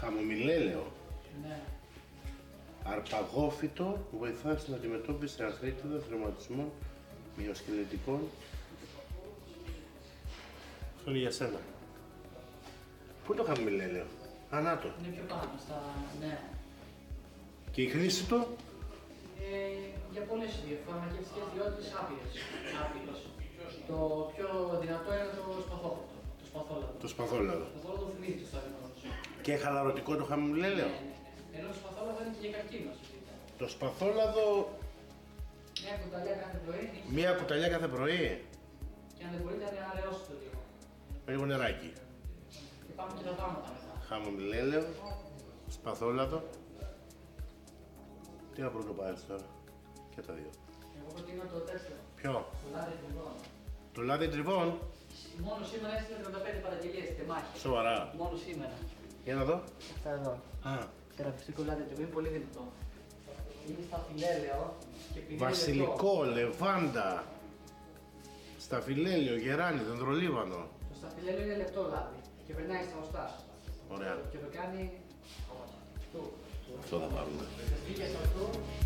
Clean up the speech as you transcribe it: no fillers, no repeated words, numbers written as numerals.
Χαμομηλέλαιο. Ναι. Αρπαγόφυτο που βοηθά στην αντιμετώπιση αρθρίτιδας, ρευματισμών, μυοσκελετικών. Αυτό είναι για σένα. Πού είναι το χαμομηλέλαιο? Ανάτο. Είναι πιο πάνω, ναι. Και η χρήση του? Για πολλές φαρμακευτικές ιδιότητες άπειρες. Το πιο δυνατό είναι το σπαθόλαδο. Το σπαθόλαδο. Το σπαθόλαδο θυμίζει στο αριθμό. Και χαλαρωτικό το χαμομηλέλαιο. Ναι. Ενώ το σπαθόλαδο είναι και για καρκίνο. Το σπαθόλαδο. Μια κουταλιά κάθε πρωί. Μία κουταλιά κάθε πρωί. Και αν δεν μπορείτε να αραιώσετε το λίγο. Με λίγο νεράκι. Και πάμε και τα πράγματα μετά. Χαμομηλέλαιο, σπαθόλαδο. Τι να πρώτο πάρεις τώρα? Και τα δύο. Εγώ προτείνω το τέτοιο. Ποιο? Το λάδι τριβών. Το λάδι τριβών. Μόνο σήμερα έστειλε 35 παραγγελίες στη μάχη. Σοβαρά. Μόνο σήμερα. Για να δω. Αυτά εδώ. Α, Θεραπευτικό λάδι τριβών είναι πολύ δυνατό. Είναι σταφυλέλαιο και πηγαίνει. βασιλικό, λεβάντα, σταφυλέλαιο, γεράνι, δεντρολίβανο. Το σταφυλέλαιο είναι λεπτό λάδι και περνάει στα οστά. Ωραία. Και το κάνει. Αυτό θα πάρουμε. Βγήκε σε αυτό.